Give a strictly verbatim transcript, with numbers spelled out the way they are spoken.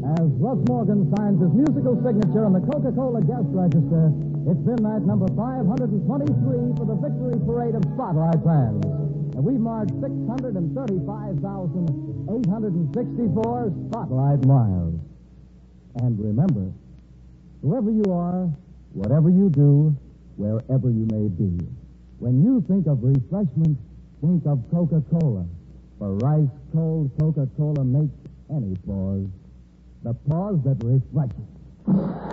As Russ Morgan signs his musical signature on the Coca-Cola guest register, it's been that number five hundred twenty-three for the victory parade of Spotlight fans. And we've marked six hundred thirty-five thousand eight hundred sixty-four Spotlight miles. And remember, whoever you are, whatever you do, wherever you may be, when you think of refreshment, think of Coca-Cola. For ice-cold Coca-Cola makes any pause the pause that refreshes.